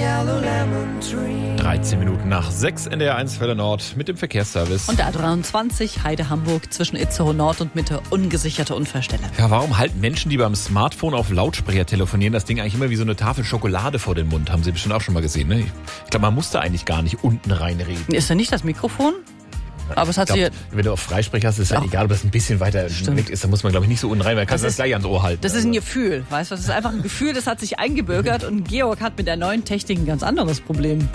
yellow lemon tree. 13 Minuten nach 6 NDR1 Welle Nord mit dem Verkehrsservice. Und der A23 Heide Hamburg zwischen Itzehoe Nord und Mitte ungesicherte Unfallstelle. Ja, warum halten Menschen, die beim Smartphone auf Lautsprecher telefonieren, das Ding eigentlich immer wie so eine Tafel Schokolade vor den Mund? Haben Sie bestimmt auch schon mal gesehen, ne? Ich glaube, man muss da eigentlich gar nicht unten reinreden. Ist da nicht das Mikrofon? Aber es hat sie. Wenn du auf Freisprecher hast, ist ja egal, ob das ein bisschen weiter weg ist. Da muss man, glaube ich, nicht so unten rein, weil man kann das gleich ans Ohr halten. Das ist ein Gefühl, weißt du? Das ist einfach ein Gefühl, das hat sich eingebürgert. Und Georg hat mit der neuen Technik ein ganz anderes Problem.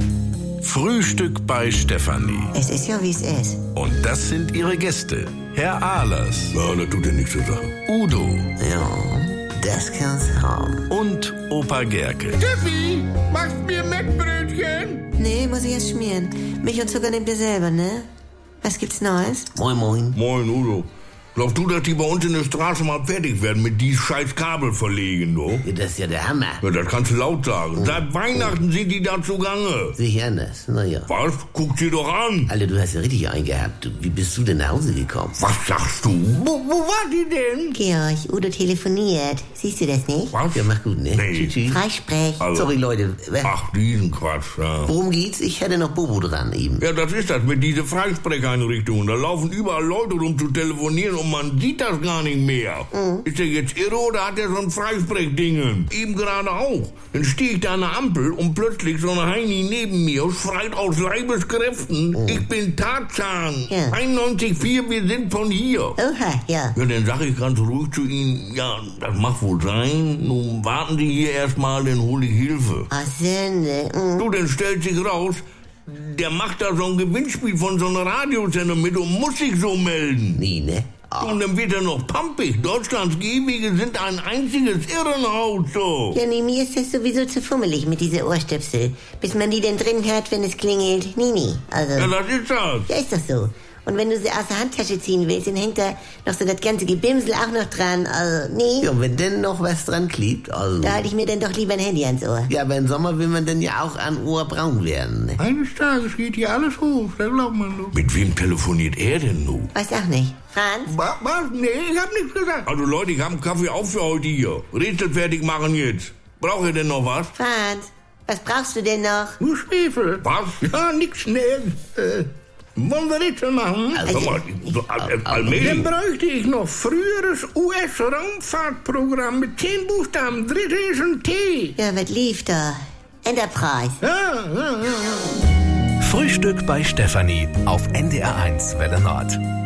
Frühstück bei Stefanie. Es ist ja, wie es ist. Und das sind ihre Gäste. Herr Ahlers. Ja, das tut ja nichts zur Sache. Udo. Ja, das kann's haben. Und Opa Gerke. Steffi, machst mir Mettbrötchen? Nee, muss ich erst schmieren. Milch und Zucker nehmt ihr selber, ne? Was gibt's Neues? Moin, moin. Moin, Udo. Glaubst du, dass die bei uns in der Straße mal fertig werden mit die scheiß Kabel verlegen, du? Ja, das ist ja der Hammer. Ja, das kannst du laut sagen. Seit Weihnachten sind die da zugange. Sehe ich anders. Naja. Was? Guck sie doch an. Alter, du hast ja richtig eingehabt. Wie bist du denn nach Hause gekommen? Was sagst du? Wo war die denn? Georg, Udo telefoniert. Siehst du das nicht? Was? Ja, mach gut, ne? Nee. Tschüss. Freisprech. Also, Sorry, Leute. Ach, diesen Quatsch, ja. Worum geht's? Ich hätte noch Bobo dran eben. Ja, das ist das mit diesen Freisprecheinrichtungen. Da laufen überall Leute rum zu telefonieren und man sieht das gar nicht mehr. Ist der jetzt irre oder hat er so ein Freisprechdingen? Eben gerade auch. Dann stehe ich da an der Ampel und plötzlich so eine Heini neben mir schreit aus Leibeskräften, ich bin Tarzan. Ja. 91,4, wir sind von hier. Oha, ja. Ja, dann sage ich ganz ruhig zu ihm, ja, das mag wohl sein. Nun warten Sie hier erstmal, dann hole ich Hilfe. Ach, Sünde. Du, dann stellt sich raus, der macht da so ein Gewinnspiel von so einer Radiosendung mit und muss sich so melden. Nee, ne? Und dann wird er noch pampig. Deutschlands Gehwege sind ein einziges Irrenhaus, so. Ja, nee, mir ist das sowieso zu fummelig mit dieser Ohrstöpsel. Bis man die denn drin hört, wenn es klingelt. Nee. Also, Ja, das ist das. ja, ist doch so. Und wenn du sie aus der Handtasche ziehen willst, dann hängt da noch so das ganze Gebimsel auch noch dran. Also, nee. Ja, und wenn denn noch was dran klebt, also... Da halte ich mir dann doch lieber ein Handy ans Ohr. Ja, aber im Sommer will man dann ja auch an Ohr braun werden, ne? Eines Tages geht hier alles hoch, das glaubt man doch. Mit wem telefoniert er denn nun? Weiß auch nicht. Franz? Was? Nee, ich hab nichts gesagt. Also Leute, ich hab einen Kaffee auf für heute hier. Rätsel fertig machen jetzt. Braucht ihr denn noch was? Franz, was brauchst du denn noch? Nur Schwefel. Was? Ja, nix schnell. Wollen wir Rätsel machen? Also, Sag mal, allmählich. Dann bräuchte ich noch früheres US-Raumfahrtprogramm mit 10 Buchstaben. Dritte ist ein T. Ja, was lief da? Enterprise. Ja. Frühstück bei Stefanie auf NDR1 Welle Nord.